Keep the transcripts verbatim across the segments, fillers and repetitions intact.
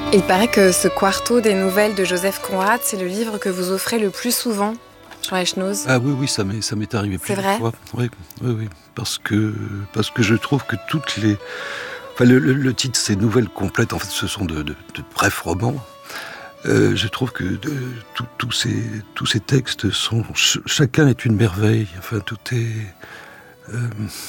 Il paraît que ce quarto des nouvelles de Joseph Conrad, c'est le livre que vous offrez le plus souvent, Jean Echnoz. Ah oui, oui, ça m'est, ça m'est arrivé C'est plusieurs vrai fois. Oui, oui, oui. Parce que, parce que je trouve que toutes les... Enfin, le, le, le titre, c'est Nouvelles complètes. En fait, ce sont de, de, de brefs romans. Euh, je trouve que de, tout, tout ces, tous ces textes sont... Ch- chacun est une merveille. Enfin, tout est... Euh,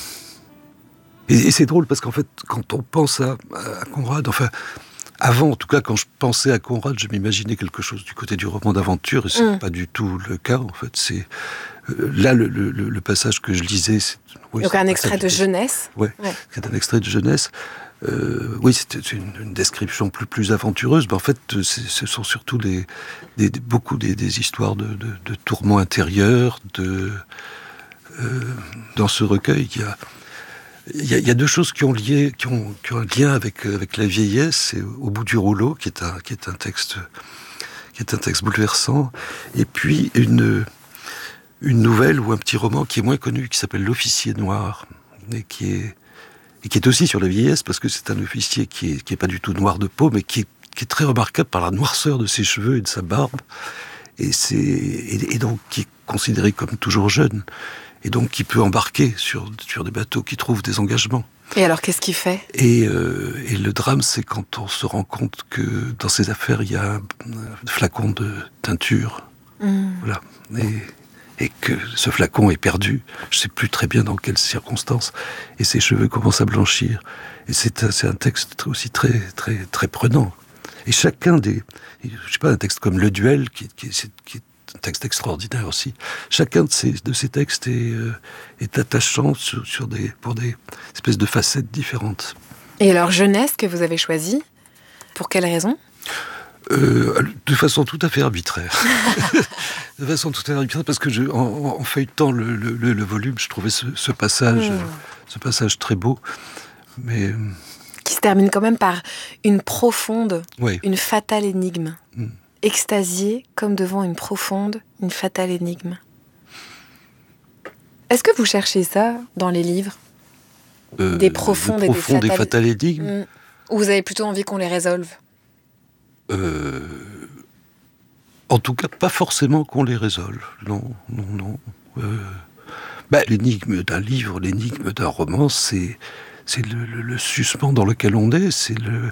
et, et c'est drôle parce qu'en fait, quand on pense à, à Conrad, enfin... Avant, en tout cas, quand je pensais à Conrad, je m'imaginais quelque chose du côté du roman d'aventure, et c'est Mm. pas du tout le cas, en fait. C'est euh, là le, le, le passage que je lisais. C'est, oui, Donc c'est un un extrait passage de jeunesse. Ouais, Ouais. c'est un extrait de jeunesse. Euh, oui, c'était une, une description plus plus aventureuse, mais en fait, c'est, ce sont surtout des, des, des beaucoup des, des histoires de, de, de tourments intérieurs. De euh, dans ce recueil, il y a Il y, a, il y a deux choses qui ont, lié, qui ont, qui ont un lien avec, avec la vieillesse. C'est Au bout du rouleau, qui est un, qui est un texte, qui est un texte bouleversant, et puis une, une nouvelle ou un petit roman qui est moins connu, qui s'appelle L'Officier noir, et qui est, et qui est aussi sur la vieillesse, parce que c'est un officier qui est, qui est pas du tout noir de peau, mais qui est, qui est très remarquable par la noirceur de ses cheveux et de sa barbe, et, c'est, et, et donc qui est considéré comme toujours jeune. Et donc qui peut embarquer sur, sur des bateaux qui trouvent des engagements. Et alors, qu'est-ce qu'il fait ? Et, euh, et le drame, c'est quand on se rend compte que dans ces affaires, il y a un, un flacon de teinture. Mm. Voilà. Et, et que ce flacon est perdu. Je ne sais plus très bien dans quelles circonstances. Et ses cheveux commencent à blanchir. Et c'est un, c'est un texte aussi très, très, très prenant. Et chacun des... Je ne sais pas, un texte comme Le Duel, qui, qui, qui est un texte extraordinaire aussi. Chacun de ces, de ces textes est, euh, est attachant sur, sur des, pour des espèces de facettes différentes. Et alors, jeunesse que vous avez choisi, pour quelle raison ? euh, De façon tout à fait arbitraire. De façon tout à fait arbitraire, parce que je, en, en feuilletant le, le, le, le volume, je trouvais ce, ce passage, mmh. ce passage très beau, mais... qui se termine quand même par une profonde, oui. une fatale énigme. Mmh. Extasié comme devant une profonde, une fatale énigme. Est-ce que vous cherchez ça dans les livres ? euh, Des profondes, des et profondes des fatales, et fatales énigmes mmh. Ou vous avez plutôt envie qu'on les résolve ? euh, En tout cas, pas forcément qu'on les résolve. Non, non, non. Euh, bah, l'énigme d'un livre, l'énigme d'un roman, c'est... C'est le, le, le suspens dans lequel on est, c'est le,